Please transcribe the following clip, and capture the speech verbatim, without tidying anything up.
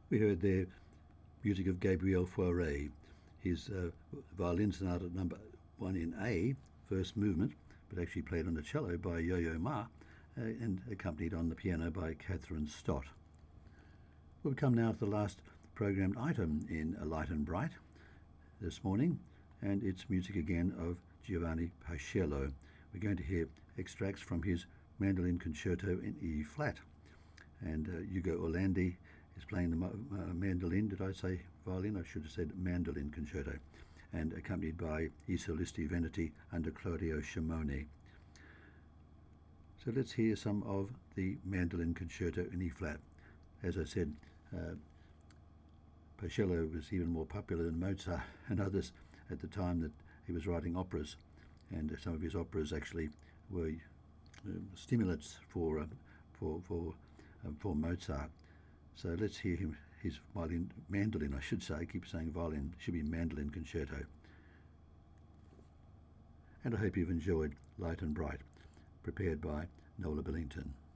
We heard there music of Gabriel Fauré, his uh, violin sonata number one in A, first movement, but actually played on the cello by Yo-Yo Ma, uh, and accompanied on the piano by Catherine Stott. We'll come now to the last programmed item in Light and Bright this morning, and it's music again of Giovanni Paisiello. We're going to hear extracts from his Mandolin Concerto in E-flat, and uh, Ugo Orlandi is playing the uh, mandolin. Did I say violin? I should have said mandolin concerto, and accompanied by I Solisti Veneti under Claudio Scimone. So let's hear some of the Mandolin Concerto in E-flat. As I said, uh, Paisiello was even more popular than Mozart and others at the time that he was writing operas, and some of his operas actually were uh, stimulants for uh, for for um, for Mozart. So let's hear him his violin mandolin. I should say. I keep saying violin. It should be Mandolin Concerto. And I hope you've enjoyed Light and Bright, prepared by Nola Billington.